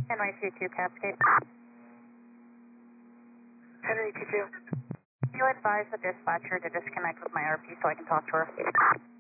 NYC2 Cascade. Henry 22. You advise the dispatcher to disconnect with my RP so I can talk to her.